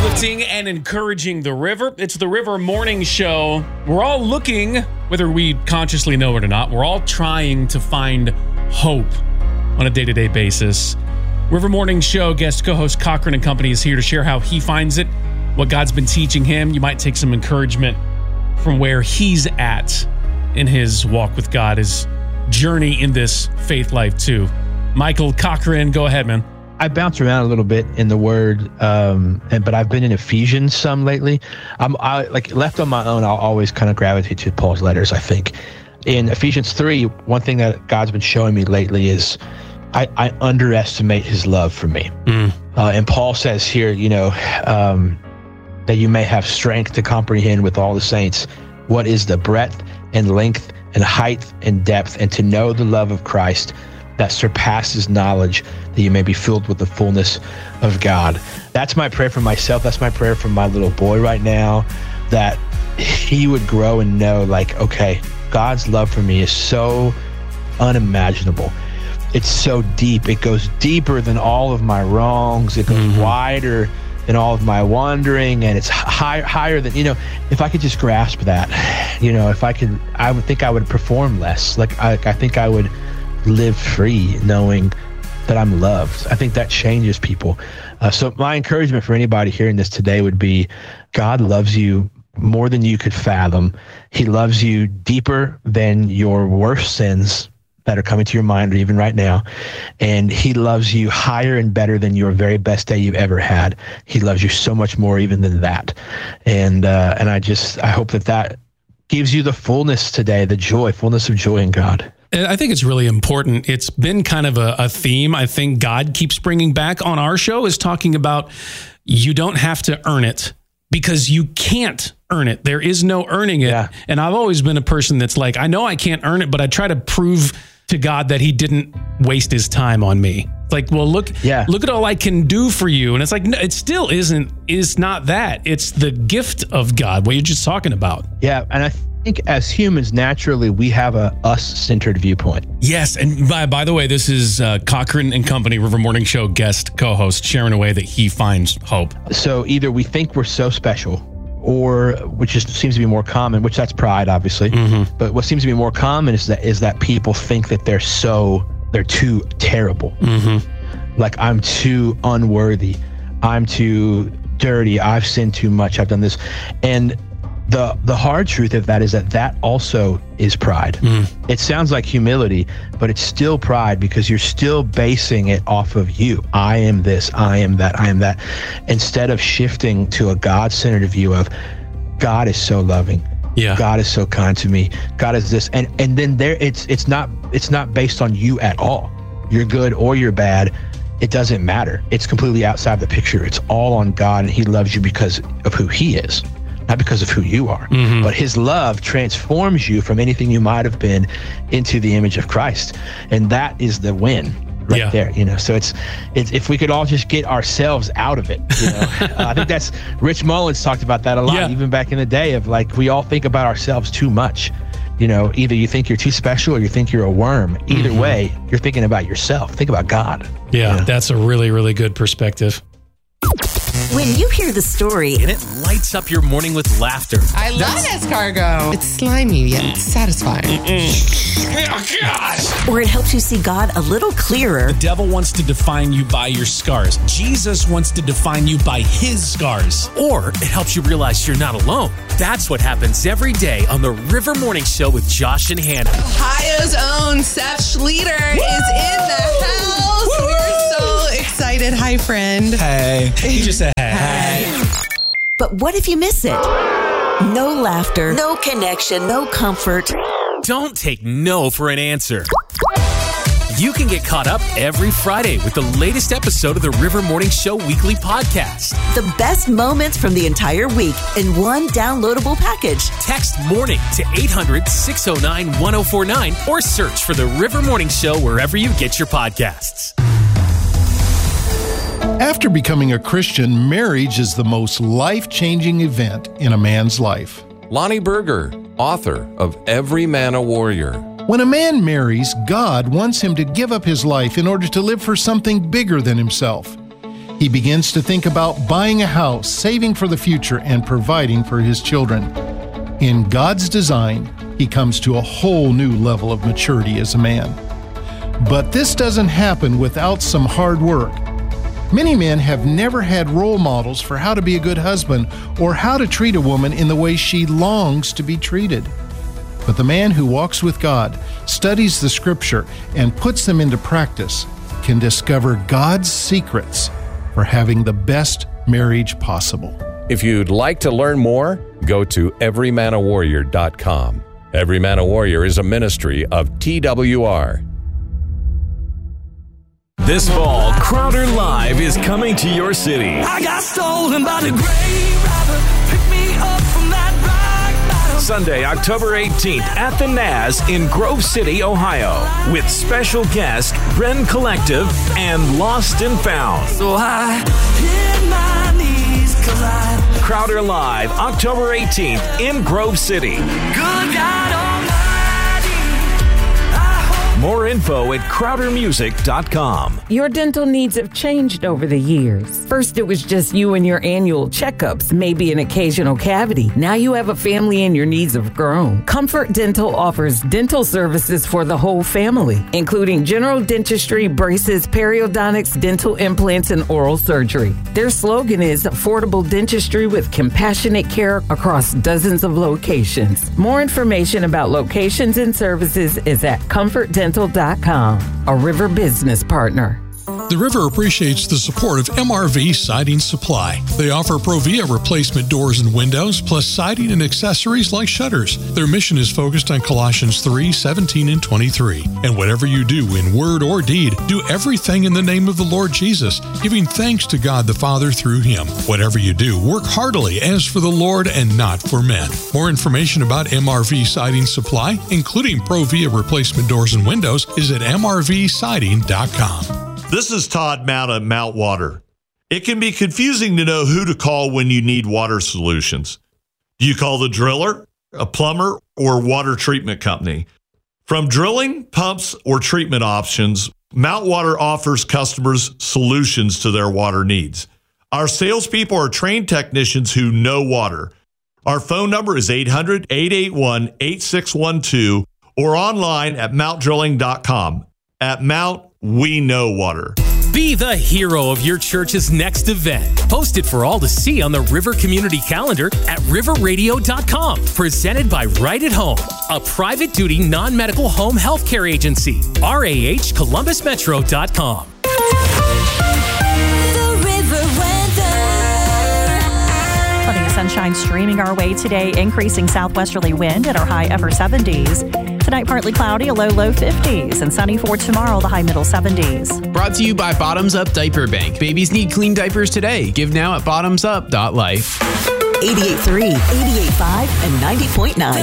uplifting and encouraging the river. It's the River Morning Show. We're all looking, whether we consciously know it or not, we're all trying to find hope on a day-to-day basis. River Morning Show guest co-host Cochran and Company is here to share how he finds it, what God's been teaching him. You might take some encouragement from where he's at in his walk with God, his journey in this faith life too. Michael Cochran, go ahead, man. I bounce around a little bit in the Word, but I've been in Ephesians some lately. I left on my own, I'll always kind of gravitate to Paul's letters, I think. In Ephesians 3, one thing that God's been showing me lately is I underestimate his love for me. And Paul says here, that you may have strength to comprehend with all the saints what is the breadth and length and height and depth, and to know the love of Christ that surpasses knowledge, that you may be filled with the fullness of God. That's my prayer for myself. That's my prayer for my little boy right now, that he would grow and know, okay, God's love for me is so unimaginable. It's so deep. It goes deeper than all of my wrongs. It goes wider than all of my wandering, and it's higher than, if I could just grasp that, I would think I would perform less. I think I would live free knowing that I'm loved. I think that changes people. So my encouragement for anybody hearing this today would be, God loves you more than you could fathom. He loves you deeper than your worst sins that are coming to your mind, or even right now. And he loves you higher and better than your very best day you've ever had. He loves you so much more even than that. And I hope that gives you the fullness today, fullness of joy in God. I think it's really important. It's been kind of a theme I think God keeps bringing back on our show, is talking about you don't have to earn it, because you can't earn it. There is no earning it. Yeah. And I've always been a person that's like, I know I can't earn it, but I try to prove to God that he didn't waste his time on me. Like, well, look at all I can do for you. And it's like, no, it still is not that. It's the gift of God, what you're just talking about. Yeah. And I think as humans, naturally, we have a us-centered viewpoint. Yes. And by the way, this is Cochran and Company, River Morning Show guest co-host, sharing a way that he finds hope. So either we think we're so special, or which just seems to be more common, which that's pride, obviously. But what seems to be more common is that people think that they're too terrible. Like, I'm too unworthy. I'm too dirty. I've sinned too much. I've done this. And the hard truth of that is that also is pride. It sounds like humility, but it's still pride, because you're still basing it off of you. I am this, I am that, I am that. Instead of shifting to a God-centered view of, God is so loving. Yeah. God is so kind to me. God is this. And then it's not based on you at all. You're good or you're bad. It doesn't matter. It's completely outside the picture. It's all on God, and he loves you because of who he is, not because of who you are. But his love transforms you from anything you might have been into the image of Christ. And that is the win right there, So it's if we could all just get ourselves out of it, I think that's Rich Mullins talked about that a lot, even back in the day, of we all think about ourselves too much. Either you think you're too special or you think you're a worm. Either way, you're thinking about yourself. Think about God. Yeah, that's a really, really good perspective. When you hear the story, and it lights up your morning with laughter. I love escargot. It's slimy yet satisfying. Or it helps you see God a little clearer. The devil wants to define you by your scars. Jesus wants to define you by his scars. Or it helps you realize you're not alone. That's what happens every day on the River Morning Show with Josh and Hannah. Ohio's own Seth Schleter is in the house. Woo! We're so excited. Hi, friend. Hey. He just said hey. But what if you miss it? No laughter, no connection, no comfort. Don't take no for an answer. You can get caught up every Friday with the latest episode of the River Morning Show weekly podcast. The best moments from the entire week in one downloadable package. Text MORNING to 800-609-1049 or search for the River Morning Show wherever you get your podcasts. After becoming a Christian, marriage is the most life-changing event in a man's life. Lonnie Berger, author of Every Man a Warrior. When a man marries, God wants him to give up his life in order to live for something bigger than himself. He begins to think about buying a house, saving for the future, and providing for his children. In God's design, he comes to a whole new level of maturity as a man. But this doesn't happen without some hard work. Many men have never had role models for how to be a good husband or how to treat a woman in the way she longs to be treated. But the man who walks with God, studies the Scripture, and puts them into practice can discover God's secrets for having the best marriage possible. If you'd like to learn more, go to everymanawarrior.com. Every Man a Warrior is a ministry of TWR. This fall, Crowder Live is coming to your city. I got stolen by the gray robber. Pick me up from that rock bottom. Sunday, October 18th at the Naz in Grove City, Ohio, with special guest Ren Collective and Lost and Found. So I hit my knees collide. Crowder Live, October 18th in Grove City. Good God Almighty. More info at crowdermusic.com. Your dental needs have changed over the years. First, it was just you and your annual checkups, maybe an occasional cavity. Now you have a family and your needs have grown. Comfort Dental offers dental services for the whole family, including general dentistry, braces, periodontics, dental implants, and oral surgery. Their slogan is affordable dentistry with compassionate care across dozens of locations. More information about locations and services is at comfortdental.com, a River business partner. The River appreciates the support of MRV Siding Supply. They offer Provia replacement doors and windows, plus siding and accessories like shutters. Their mission is focused on Colossians 3:17 and 23. And whatever you do in word or deed, do everything in the name of the Lord Jesus, giving thanks to God the Father through Him. Whatever you do, work heartily as for the Lord and not for men. More information about MRV Siding Supply, including Provia replacement doors and windows, is at mrvsiding.com. This is Todd Mount at Mount Water. It can be confusing to know who to call when you need water solutions. Do you call the driller, a plumber, or water treatment company? From drilling, pumps, or treatment options, Mount Water offers customers solutions to their water needs. Our salespeople are trained technicians who know water. Our phone number is 800-881-8612 or online at mounttdrilling.com. At Mount, we know water. Be the hero of your church's next event. Post it for all to see on the River Community Calendar at riverradio.com. Presented by Right at Home, a private duty non-medical home health care agency. RAHColumbusmetro.com. Plenty of sunshine streaming our way today, increasing southwesterly wind at our high upper 70s. Tonight, partly cloudy, a low 50s, and sunny for tomorrow, the high middle 70s. Brought to you by Bottoms Up Diaper Bank. Babies need clean diapers today. Give now at bottomsup.life. 88.3, 88.5, and 90.9.